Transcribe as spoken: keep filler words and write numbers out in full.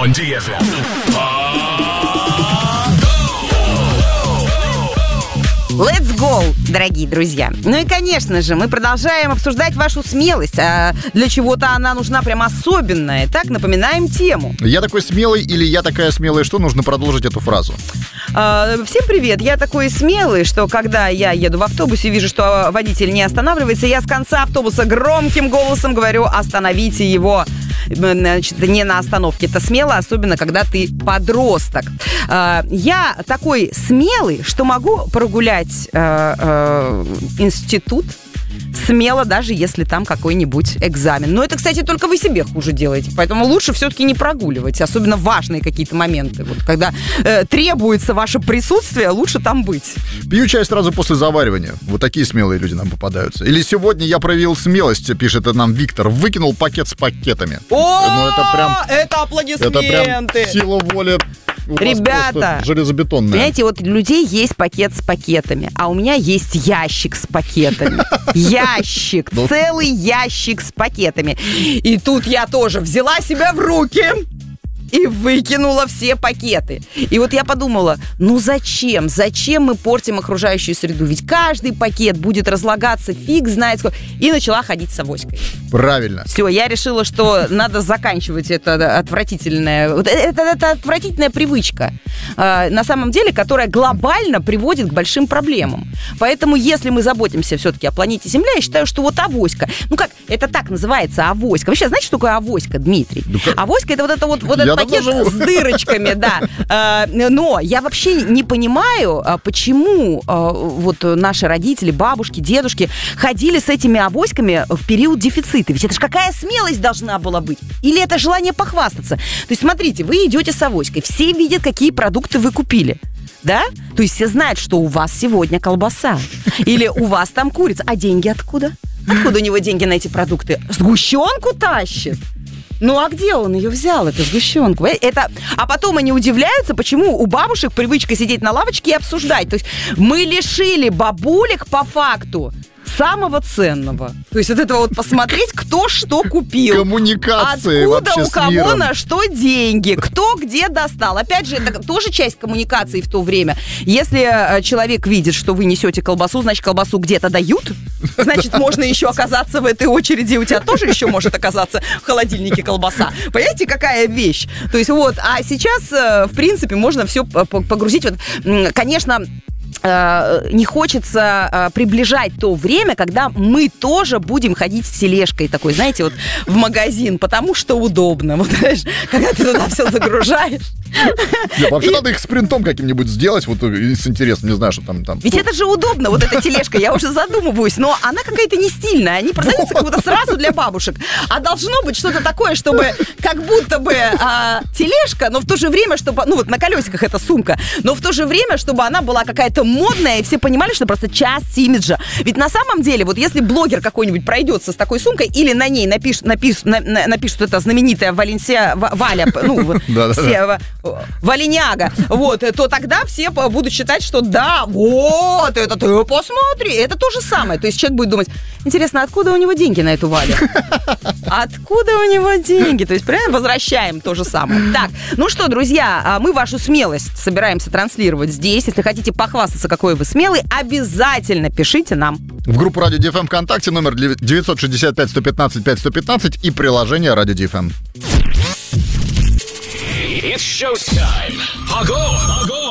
on ди эф эм. Let's go, дорогие друзья. Ну и, конечно же, мы продолжаем обсуждать вашу смелость. А для чего-то она нужна прям особенная. Так, напоминаем тему. Я такой смелый или я такая смелая, что нужно продолжить эту фразу? А, всем привет. Я такой смелый, что когда я еду в автобусе, вижу, что водитель не останавливается, я с конца автобуса громким голосом говорю: остановите его. Значит, не на остановке. Это смело, особенно когда ты подросток. А, я такой смелый, что могу прогулять а, а, институт смело, даже если там какой-нибудь экзамен. Но это, кстати, только вы себе хуже делаете. Поэтому лучше все-таки не прогуливать. Особенно важные какие-то моменты. Вот когда э, требуется ваше присутствие, лучше там быть. Пью чай сразу после заваривания. Вот такие смелые люди нам попадаются. Или сегодня я проявил смелость, пишет нам Виктор, выкинул пакет с пакетами. О, ну, это прям, это аплодисменты. Это прям сила воли. Ребята, железобетонная. Понимаете, вот у людей есть пакет с пакетами, а у меня есть ящик с пакетами. Ящик, целый ящик с пакетами. И тут я тоже взяла себя в руки и выкинула все пакеты. И вот я подумала, ну зачем? Зачем мы портим окружающую среду? Ведь каждый пакет будет разлагаться, фиг знает сколько. И начала ходить с авоськой. Правильно. Все, я решила, что надо заканчивать это отвратительное, это, это, это отвратительная привычка, э, на самом деле, которая глобально приводит к большим проблемам. Поэтому, если мы заботимся все-таки о планете Земля, я считаю, что вот авоська, ну как, это так называется, авоська. Вы сейчас знаете, что такое авоська, Дмитрий? Ну, авоська — это вот, это вот, вот этот пакет с дырочками, да. Э, но я вообще не понимаю, почему э, вот наши родители, бабушки, дедушки ходили с этими авоськами в период дефицита. Ведь это же какая смелость должна была быть? Или это желание похвастаться? То есть, смотрите, вы идете с авоськой, все видят, какие продукты вы купили. Да? То есть все знают, что у вас сегодня колбаса. Или у вас там курица. А деньги откуда? Откуда у него деньги на эти продукты? Сгущенку тащит? Ну, а где он ее взял, эту сгущенку? Это... А потом они удивляются, почему у бабушек привычка сидеть на лавочке и обсуждать. То есть мы лишили бабулек по факту самого ценного. То есть вот этого вот посмотреть, кто что купил. Коммуникации откуда вообще у кого с миром. На что деньги, кто где достал. Опять же, это тоже часть коммуникации в то время. Если человек видит, что вы несете колбасу, значит, колбасу где-то дают, значит, можно еще оказаться в этой очереди, у тебя тоже еще может оказаться в холодильнике колбаса. Понимаете, какая вещь? То есть вот, а сейчас, в принципе, можно все погрузить. Вот, конечно, не хочется приближать то время, когда мы тоже будем ходить с тележкой такой, знаете, вот в магазин, потому что удобно. Вот, знаешь, когда ты туда все загружаешь. Нет, вообще и... надо их с принтом каким-нибудь сделать, вот с интересом, не знаю, что там. там. Ведь это же удобно, вот эта тележка, я уже задумываюсь, но она какая-то не стильная, они продаются как будто сразу для бабушек. А должно быть что-то такое, чтобы как будто бы а, тележка, но в то же время, чтобы, ну вот на колесиках эта сумка, но в то же время, чтобы она была какая-то модная, и все понимали, что просто часть имиджа. Ведь на самом деле, вот если блогер какой-нибудь пройдется с такой сумкой, или на ней напишут, напишут, на, напишут это знаменитая Валенсия, Валя, ну, все... Валеняга, вот, то тогда все будут считать, что да, вот, это ты посмотри, это то же самое. То есть человек будет думать, интересно, откуда у него деньги на эту Валю? Откуда у него деньги? То есть, прям возвращаем то же самое. Так, ну что, друзья, мы вашу смелость собираемся транслировать здесь. Если хотите похвастаться, какой вы смелый, обязательно пишите нам. В группу Радио ди эф эм ВКонтакте номер девять шесть пять сто пятнадцать пять сто пятнадцать и приложение Радио ди эф эм. It's showtime. Ого! Ого!